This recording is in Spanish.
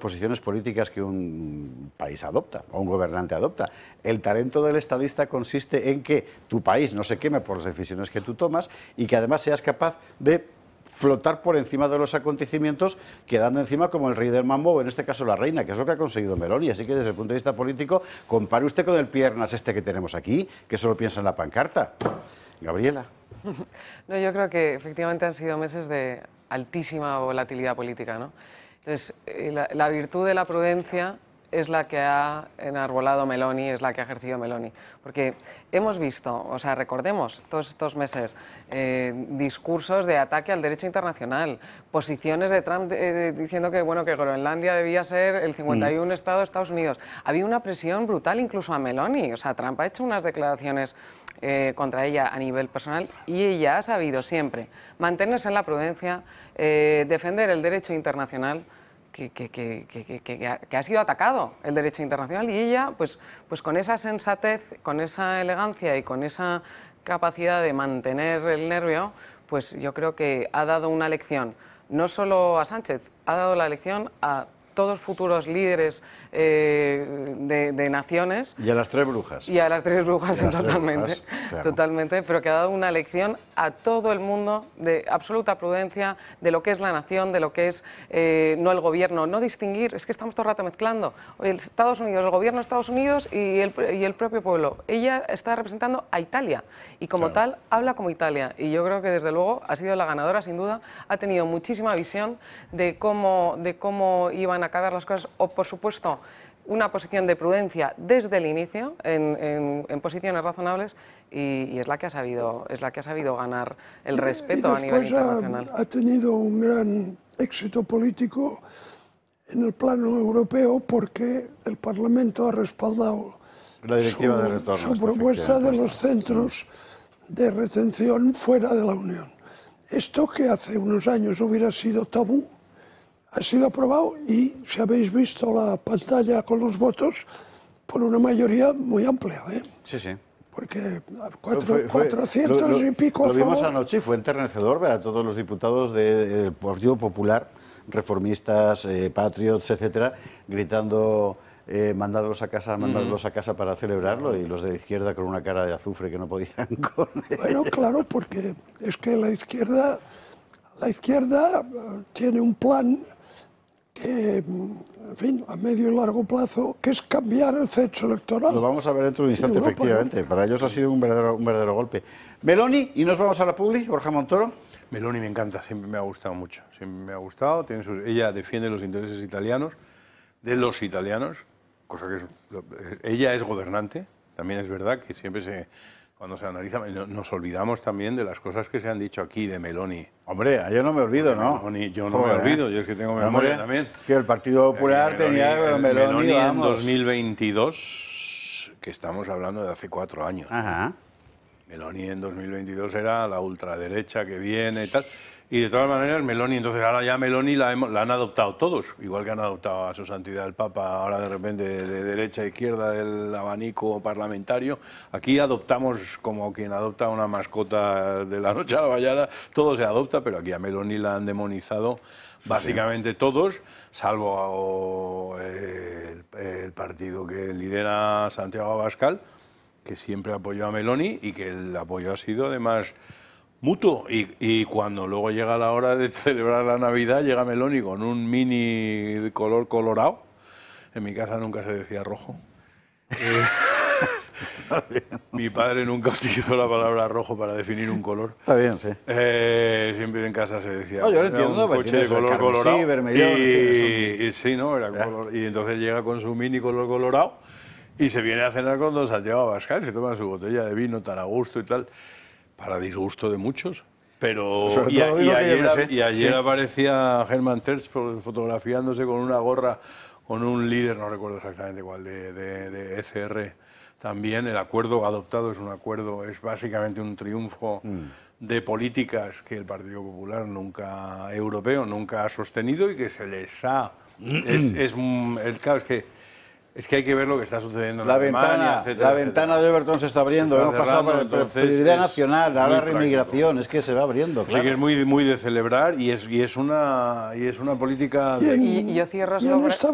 posiciones políticas que un país adopta o un gobernante adopta. El talento del estadista consiste en que tu país no se queme por las decisiones que tú tomas y que además seas capaz de flotar por encima de los acontecimientos, quedando encima como el rey del mambo, o en este caso la reina, que es lo que ha conseguido Meloni. Así que desde el punto de vista político, compare usted con el piernas que tenemos aquí, que solo piensa en la pancarta. Gabriela. No, yo creo que efectivamente han sido meses de altísima volatilidad política, ¿no? Entonces, la virtud de la prudencia es la que ha enarbolado Meloni, es la que ha ejercido Meloni. Porque hemos visto, o sea, recordemos todos estos meses, discursos de ataque al derecho internacional, posiciones de Trump diciendo que, bueno, que Groenlandia debía ser el 51 estado de Estados Unidos. Había una presión brutal incluso a Meloni, o sea, Trump ha hecho unas declaraciones contra ella a nivel personal y ella ha sabido siempre mantenerse en la prudencia, defender el derecho internacional, que ha sido atacado el derecho internacional, y ella, pues con esa sensatez, con esa elegancia y con esa capacidad de mantener el nervio, pues yo creo que ha dado una lección, no solo a Sánchez, ha dado la lección a todos futuros líderes de naciones. Y a las tres brujas. Y a las tres brujas, totalmente, brujas, claro. Totalmente, pero que ha dado una lección a todo el mundo de absoluta prudencia, de lo que es la nación, de lo que es no el gobierno, no distinguir, es que estamos todo el rato mezclando Estados Unidos, el gobierno de Estados Unidos y el propio pueblo. Ella está representando a Italia y como tal habla como Italia, y yo creo que desde luego ha sido la ganadora sin duda, ha tenido muchísima visión de cómo iban a acabar las cosas, o por supuesto una posición de prudencia desde el inicio en posiciones razonables, y es la que ha sabido ganar el respeto a nivel internacional. Ha tenido un gran éxito político en el plano europeo porque el Parlamento ha respaldado la directiva de retorno, su propuesta de los centros de retención fuera de la Unión. Esto, que hace unos años hubiera sido tabú, ha sido aprobado, y si habéis visto la pantalla con los votos, por una mayoría muy amplia, ¿eh? Sí, sí. Porque 400 y pico a favor. Lo vimos anoche y fue enternecedor ver a todos los diputados del Partido Popular, reformistas, patriots, etcétera, gritando mandadlos a casa para celebrarlo, y los de la izquierda con una cara de azufre que no podían con él. Bueno, claro, porque es que la izquierda tiene un plan que, en fin, a medio y largo plazo, que es cambiar el censo electoral. Lo vamos a ver dentro de un instante, Europa, efectivamente. ¿No? Para ellos ha sido un verdadero golpe. Meloni, y nos vamos a la publi, Borja Montoro. Meloni me encanta, siempre me ha gustado mucho. Siempre me ha gustado. Ella defiende los intereses italianos, de los italianos, cosa que ella es gobernante. También es verdad que siempre cuando se analiza, nos olvidamos también de las cosas que se han dicho aquí de Meloni. Hombre, yo no me olvido, ¿no? Meloni, yo no me olvido, yo es que tengo memoria también. Que el Partido Popular tenía Meloni, en 2022, que estamos hablando de hace 4 años. Ajá. Meloni en 2022 era la ultraderecha que viene y tal. Y de todas maneras, Meloni, entonces ahora ya Meloni la han adoptado todos, igual que han adoptado a su santidad el Papa, ahora de repente de derecha a izquierda del abanico parlamentario. Aquí adoptamos como quien adopta una mascota de la noche a la mañana, todo se adopta, pero aquí a Meloni la han demonizado básicamente todos, salvo el partido que lidera Santiago Abascal, que siempre apoyó a Meloni y que el apoyo ha sido además mutuo, y cuando luego llega la hora de celebrar la Navidad, llega Meloni con un mini de color colorado. En mi casa nunca se decía rojo. Mi padre nunca utilizó la palabra rojo para definir un color. Está bien, sí. Siempre en casa se decía yo lo entiendo, un coche de color colorado. Vermellón, y sí, ¿no? Era color, y entonces llega con su mini color colorado y se viene a cenar con don Santiago Abascal, se toma su botella de vino tan a gusto y tal, para disgusto de muchos. Pero ayer aparecía Hermann Tertsch fotografiándose con una gorra con un líder, no recuerdo exactamente cuál, de ECR. También el acuerdo adoptado es básicamente un triunfo de políticas que el Partido Popular europeo nunca ha sostenido y que se les ha... claro, es que hay que ver lo que está sucediendo en Alemania, etcétera, la ventana de Overton se está abriendo. Hemos pasado por idea nacional, ahora reinmigración, es que se va abriendo. Claro. Sí, que es muy de celebrar, y es una política... Y yo cierro sobre...